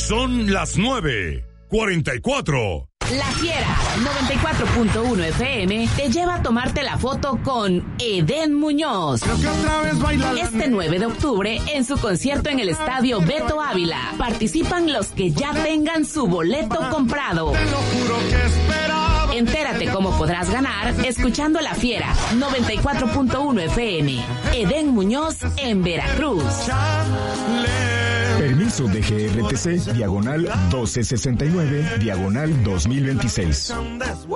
Son las 9:44. La Fiera 94.1 FM te lleva a tomarte la foto con Edén Muñoz. Este 9 de octubre en su concierto en el Estadio Beto Ávila. Participan los que ya tengan su boleto comprado. Entérate cómo podrás ganar escuchando La Fiera 94.1 FM. Edén Muñoz en Veracruz. Permiso de GRTC, diagonal 1269, diagonal 2026.